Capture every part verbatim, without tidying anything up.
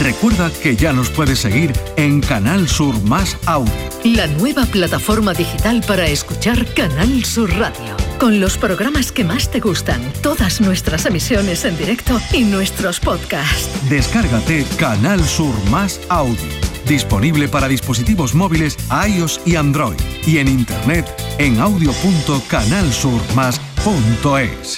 Recuerda que ya nos puedes seguir en Canal Sur Más Audio. La nueva plataforma digital para escuchar Canal Sur Radio. Con los programas que más te gustan, todas nuestras emisiones en directo y nuestros podcasts. Descárgate Canal Sur Más Audio. Disponible para dispositivos móviles iOS y Android. Y en internet en audio punto canal sur más punto es.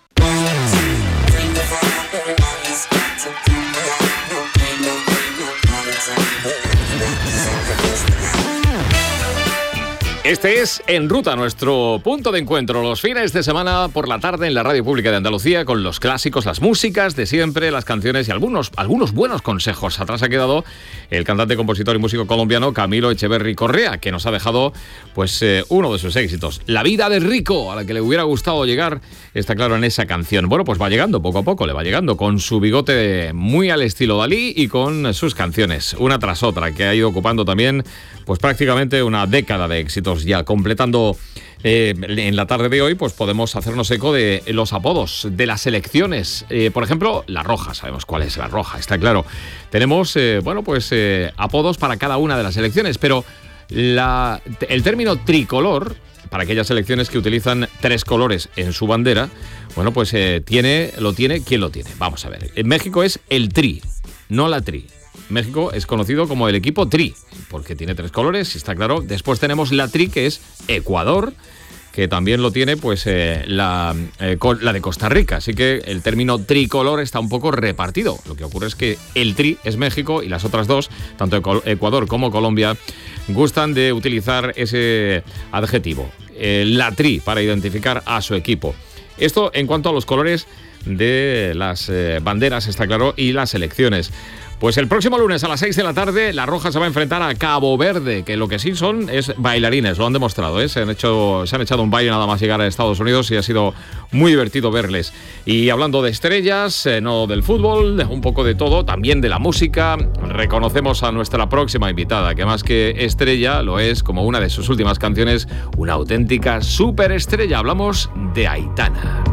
Este es En Ruta, nuestro punto de encuentro los fines de semana por la tarde en la Radio Pública de Andalucía, con los clásicos, las músicas de siempre, las canciones y algunos, algunos buenos consejos. Atrás ha quedado el cantante, compositor y músico colombiano Camilo Echeverry Correa, que nos ha dejado pues eh, uno de sus éxitos, La vida de rico, a la que le hubiera gustado llegar, está claro en esa canción. Bueno, pues va llegando, poco a poco le va llegando, con su bigote muy al estilo Dalí y con sus canciones, una tras otra, que ha ido ocupando también pues prácticamente una década de éxitos ya, completando eh, en la tarde de hoy, pues podemos hacernos eco de los apodos de las selecciones. Eh, por ejemplo, La Roja, sabemos cuál es La Roja, está claro. Tenemos, eh, bueno, pues eh, apodos para cada una de las selecciones, pero la, el término tricolor, para aquellas selecciones que utilizan tres colores en su bandera, bueno, pues eh, tiene, lo tiene, ¿quién lo tiene? Vamos a ver. En México es el Tri, no la Tri. México es conocido como el equipo Tri, porque tiene tres colores, está claro. Después tenemos la Tri, que es Ecuador, que también lo tiene pues eh, la, eh, la de Costa Rica. Así que el término tricolor está un poco repartido. Lo que ocurre es que el Tri es México y las otras dos, tanto Ecuador como Colombia, gustan de utilizar ese adjetivo, eh, la Tri, para identificar a su equipo. Esto en cuanto a los colores de las eh, banderas, está claro, y las selecciones. Pues el próximo lunes a las seis de la tarde, La Roja se va a enfrentar a Cabo Verde, que lo que sí son es bailarines, lo han demostrado, ¿eh? Se han hecho, se han echado un baile nada más llegar a Estados Unidos y ha sido muy divertido verles. Y hablando de estrellas, eh, no del fútbol, un poco de todo, también de la música, reconocemos a nuestra próxima invitada, que más que estrella lo es, como una de sus últimas canciones, una auténtica superestrella. Hablamos de Aitana.